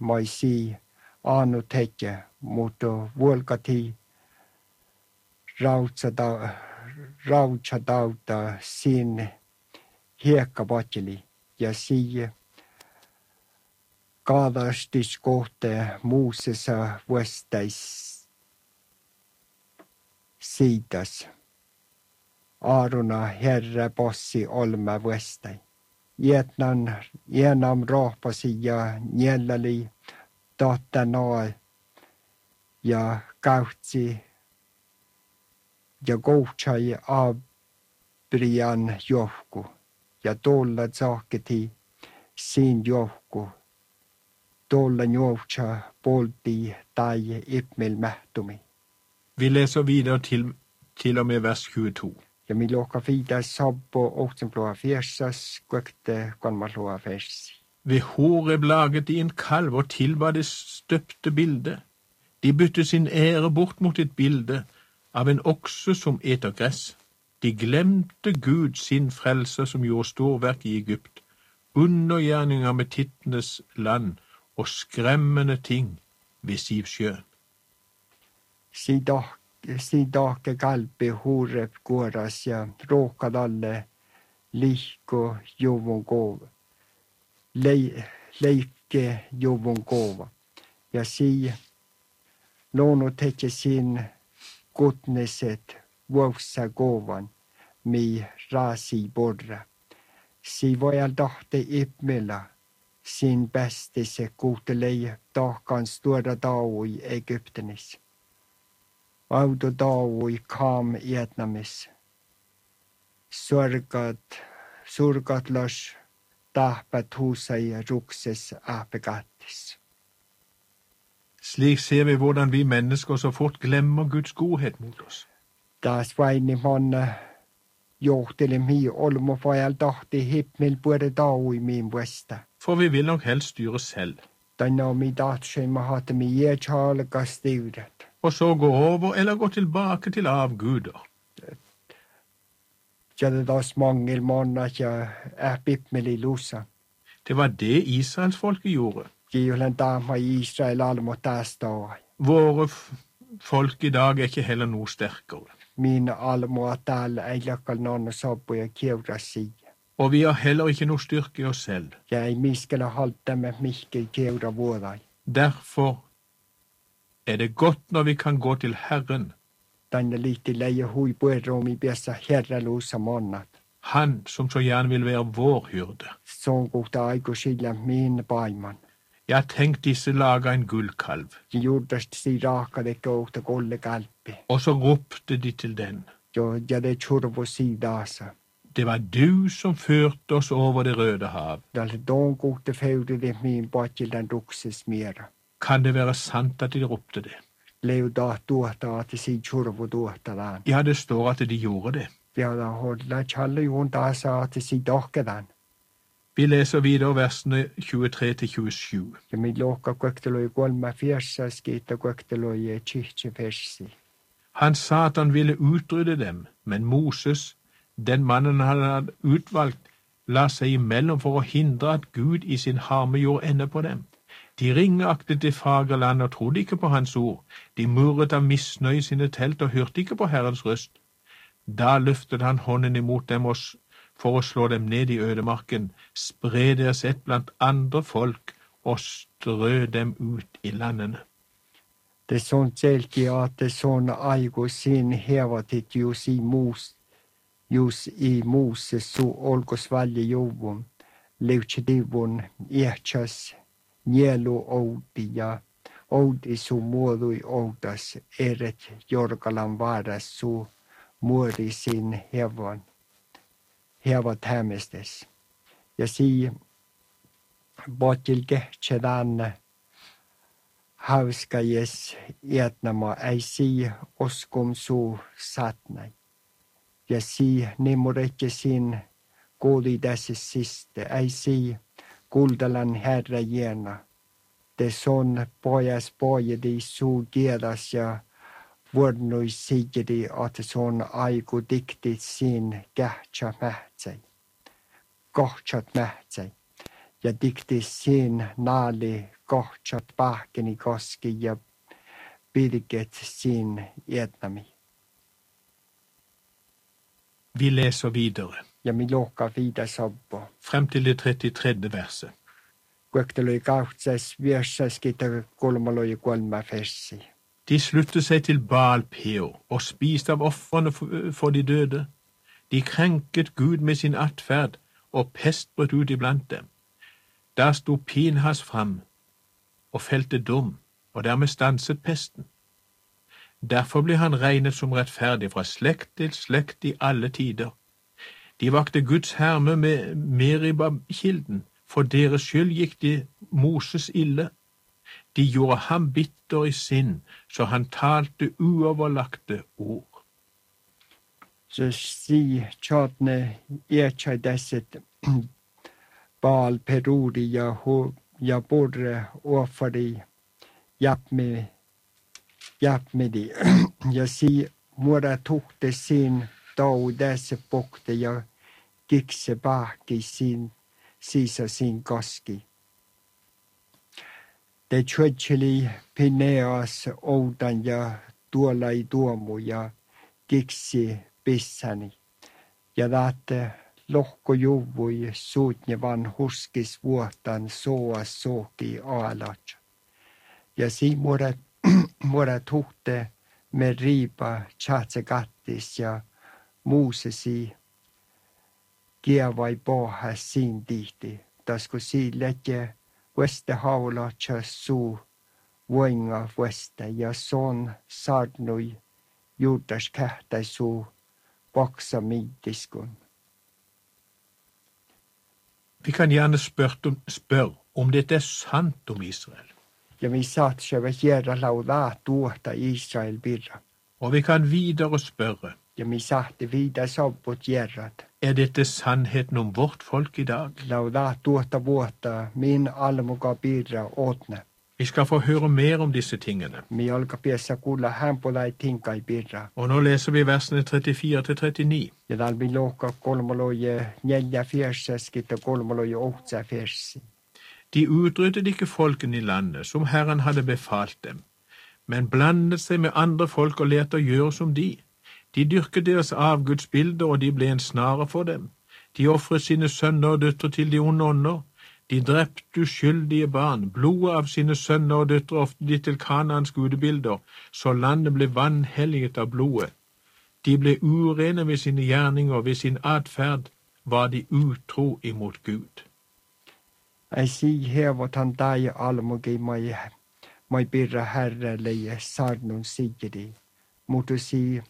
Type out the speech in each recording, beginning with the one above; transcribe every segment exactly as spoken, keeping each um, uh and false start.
maisi anu teke mutta vuolkati rautsata rautsatauta sin hiekkapatjeli ja siia kaadastis kohte muusessa vuostais siitas. Aaruna herra possi olma vuostai. Jätnan jäänam rohpasi ja njällali tahtanaa ja kautsi ja kohtsai abrian johku ja tuolla saaketi siin johku. Tuolla njohtsa polti tai ipmel mähtumi. Vi læser videre til, til og med vers tjueto. Ja mi luoka viida sabbo ohtsenplua fiersas kvekte konmalua versi. Ved Horeb laget de en kalv og tilba det støpte bilde. De bytte sin ære bort mot et bilde av en okse som eter gress. De glemte Gud sin frelser som gjorde storverk i Egypt, undergjerninger med tittenes land og skremmende ting ved Sivsjøen. Sidake kalpi Horeb kuoras ja råkad alle liikko juvun kova. Leike juvun kova. Ja si loonu teke sin kutneset vuossa kovan mi rasi borra. Si vajal tahte ipmela sin bästise kuutelei tahkan stora taui Egyptenis. Auto taui kam Vietnamis. Surgat, surgatlas tahpat husai rukses apegattis. Slik ser vi hvordan vi mennesker så fort glemmer Guds godhet mot oss. Das vaini manna johtele mi olmo vajal tahti hipmel puere taui min vuesta. For vi vil nok helst styre selv. Tänne mi tahtse ma hate mi jäätsalga styret. Og så gå over eller gå tilbake til avguder. Ja det tas mangel manna ja äpipmeli lusa. Det var det Israels folket gjorde. Giulen dama i Israel almo tästä. Våre folk i dag er ikke heller noe sterkere. Min almo täällä ei lakkal nonna sabbuja kiurasi. Og vi har heller ikke noe styrke i oss selv. Ja ei miskele halta med mihke kiura vuodai. Derfor er det godt når vi kan gå til Herren. Tänne liitti leija hui pueromi piessä herraluussa monnat. Han som så gjerne vil være vår hyrde. Sonkuhta aiku sillä min paiman. Jeg tenk disse laga en gullkalv. Ja juurdast si raakade kohta kolle kalpi. Og så ropte de til den. Jo ja det churvo si daasa. Det var du som førte oss over det røde hav. Dalle don kohta feude det min patjildan rukses mera. Kan det være sant at de ropte det? Leuda tuota at si churvo tuota dan. Ja, det står at de gjorde det. Ja da hodla challe jun daasa at si dokkedan. Vi leser videre versene tjuetre til tjuesju. Ja mi luokka kuekteloi kolme fiersa skita kuekteloi chihtse versi. Han sa at han ville utrydde dem, men Moses, den mannen han hadde utvalgt, la seg imellom for å hindre at Gud i sin harme gjorde ende på dem. De ringaktet det fagre land og trodde ikke på hans ord. De murret av misnøye i sine telt og hørte ikke på Herrens røst. Da løftet han hånden imot dem for å slå dem ned i ødemarken, spre deres ett blant andre folk og strø dem ut i landene. Det er sånn selki at det er sånn aiku sin hevatit jus i mus, jus i Moses su olkos valje juvun, leuchedivun iähtsas nielu outi ja outi su muodui outas eret jorkalan vaaras su muori sin hevan, hevat hämestes. Ja si botil kehtsedan hauskajes iätnama ei si oskum su satnai. Ja si nimurekke sin kuuli tässä siste, ei si kuldalan herra jena. Det son pojas pojedi suu kiedas ja vuornui sigedi at son aiku diktit sin kähtsä mähtsei. Kohtsat mähtsei. ja dikti sin naali kohtsat pahkeni koski ja pilget sin etnami. Vi leser videre, Ja mi luokaa viida sobbo. frem til det trettitre verset. Kuekteloi kahtses vierssaskita kolmaloi kolme fessi. De sluttet seg til Baal Peor og spiste av ofrene for de døde. De krenket Gud med sin atferd, og pest brøt ut iblant dem. Da sto Pinhas fram og felte dom, og dermed stanset pesten. Derfor ble han regnet som rettferdig fra slekt til slekt i alle tider. De vakte Guds herme med Meribab-kilden, for deres skyld gikk de Moses ille. De gjorde ham bitter i sinn, så han talte uoverlagte ord. Så si tjadne erkjai desset Baal Peruri ja, ja borre ofari japp med japp med de. Ja si mora tukte sin dau desse bukte ja gikse bak i sin sisa sin koski. Det tjötseli Pineas oudan ja tuolla i tuomu ja giksi pissani. Ja tätä lohkojuvui suutnevan huskis vuotan soa soki aalat. Ja si muoda, muoda tuhte me riipa tjaatse kattis ja muusesi kievai poha siin tihti. Tasku si letje Veste haulatsa suu voinga veste ja son sarnui juutas kähtäi suu paksa miitiskun. Vi kan gjerne spørre spør om dette er sant om Israel. Ja mi saatse ve hiera laudaa tuota Israel birra. Og vi kan videre spørre, Ja mi sahti viida sobbut hierrat. er dette sannheten om vårt folk i dag? Laudaa tuota vuotta min almuka birra ootne. Vi skal få høre mer om disse tingene. Mi olka piessä kuulla hämpulai tinkai birra. Og nå leser vi versene trettifire til trettini. Ja täällä mi lohka kolmoloje neljä fiersaskit ja kolmoloje ohtsa fiersi. De utryddet ikke folkene i landet, som Herren hadde befalt dem, men blandet seg med andre folk og lærte å gjøre som de. De dyrket deres avgudsbilder, og de ble en snare for dem. De ofret sine sønner og døtre til de onde ånder. De drepte uskyldige barn. Blodet av sine sønner og døtre ofte de til Kanaans gudebilder, så landet ble vanhelliget av blodet. De ble urene ved sine gjerninger, ved sin atferd var de utro imot Gud. Ei si hevot han tai almugi mai mai birra herrelle sarnun sigidi. Mutu si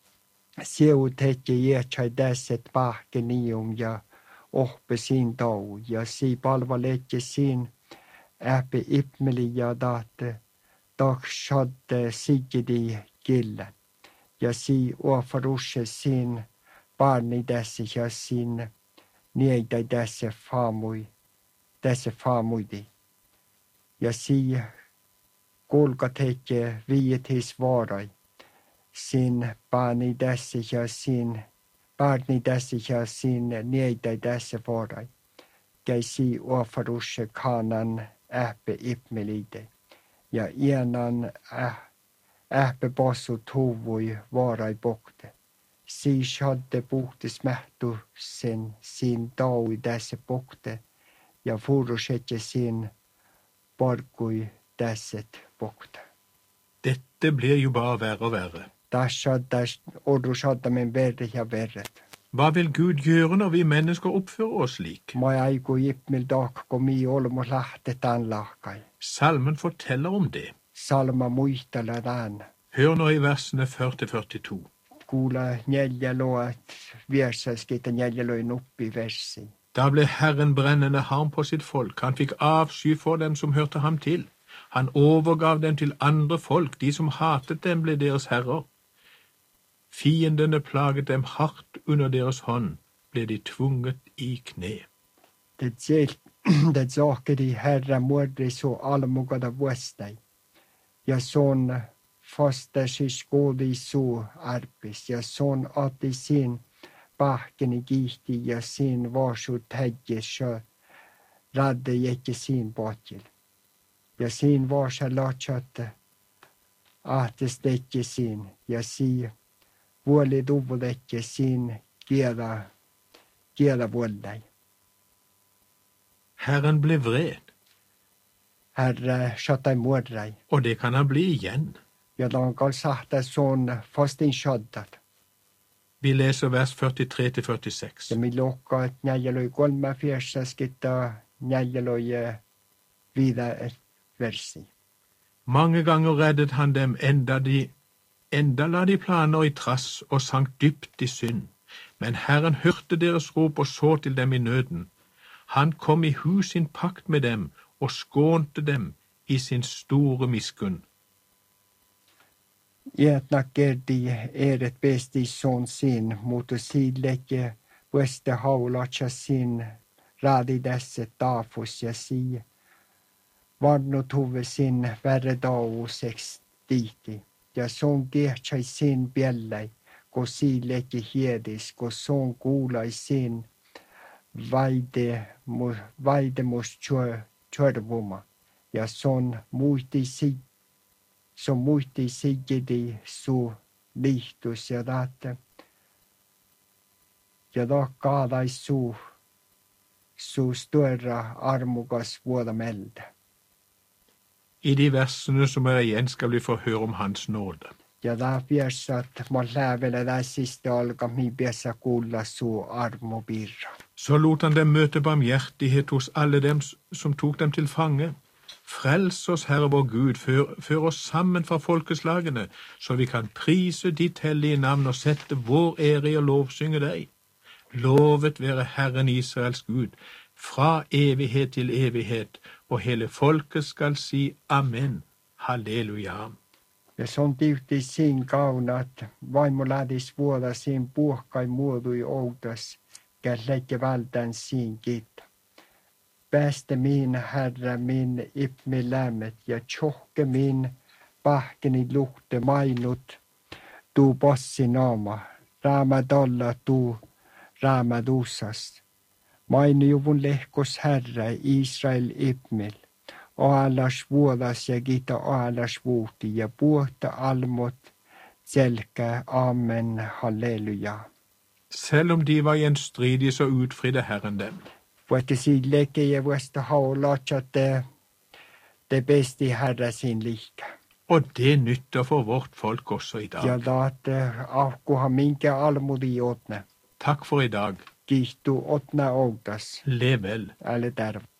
Siu teki ietsai desset pahkenium ja ohpe sin tau ja si palvaletje sin äpi ipmeli ja tahte takshadde sigidi kille. Ja si ofarushe sin barni desse ja sin niedai desse faamui, desse faamuidi. Ja si kulka teke viitis vaarai. Sin barni tässä ja sin barni tässä ja sin niitä tässä vorai. Käsi ofarusse kanan ähpe ipmelite. Ja ianan äh, ähpe possu tuvui varai bokte. Si shadde puhtis mähtu sen sin taui tässä bokte. Ja furusetje sin parkui tässet bokte. Dette blir jo bare verre og verre. Tässä ordu sadamen verre ja verret. Hva vil Gud gjøre når vi mennesker oppfører oss slik? Mä aiku ippmil dakko mi olmo lähtetään lahkai. Salmen forteller om det. Salma muistella tän. Hør nå i versene førti til førtito. Kuula neljä loat viersaskita neljä loin uppi versi. Da ble Herren brennende harm på sitt folk. Han fikk avsky for dem som hørte ham til. Han overgav dem til andre folk. De som hatet dem, ble deres herrer. Fiendene plaget dem hardt under deres hånd, ble de tvunget i kne. Det saker i Herra mordi så almugada vuostai. Ja son fastasi skoli så arpis. Ja son ati sin pahkeni kihti ja sin varsut hägges ja radde ikke sin båtil. Ja sin var se latsat ahtes ikke sin. Ja si vuoli tuvul ikke sin kiela, kiela vuollei. Herren ble vred, Herre satai muodrai. og det kan han bli igjen. Ja da kan sahta son fastin shaddat. Vi leser vers førtitre til førtiseks. Ja mi lokka et näjaloi kolme fjersaskitta näjaloi videre versi. Mange ganger reddet han dem, enda de enda la de planer i trass og sank dypt i synd. Men Herren hørte deres rop og så til dem i nøden. Han kom i hu sin pakt med dem og skånte dem i sin store miskunn. Iätna kerdi eret pesti son sin, mutta silleke vueste haulatsa sin radi tässä taafus ja si vannut huve sin verredauuseks tiiti. Ja son kehtsai sin piellei, ko silleke hiedis, ko son kuulai sin vaide, vaidemus tjörvuma. Ja son muisti si som muisti sigidi su lihtus ja tahte. Ja ta kaadais su, su større armugas vuoda melde. I de versene som er igjen skal vi få høre om hans nåde. Ja ta piässä, että mä lävele läsistä alka mi piässä kuulla su armu birra. Så lot han dem møte barmhjertighet hos alle dem som tok dem til fange. Frels oss, Herre vår Gud, før, før oss sammen fra folkeslagene, så vi kan prise ditt hellige navn og sette vår ære i å lovsynge deg. Lovet være Herren Israels Gud, fra evighet til evighet, og hele folket skal si amen. Halleluja. Ja se on tiuhti siin kauna, että vaimo lädis vuoda siin puhkai muodui outas, källeke vältän siin kiitta. Päästä min Herre min ipmi lämmet ja tjohke min pähkeni luhte mainut tuu passi naama, räämät alla tuu räämät ussast. Maini juvun lehkos Herre Israel ipmil, oalas vuodas ja kita oalas vuhti ja puhta almot selkä, amen, halleluja. Selv om de var gjenstridige, så utfridde Herren dem. Voitte silleke ja vuosta haulatsa te, te besti Herre sin liikka. Og det nytter for vårt folk også i dag. Ja taate ahkuha minkä almudi otne. Takk for i dag. Kihtu otne outas. Lev vel. Älä tärv.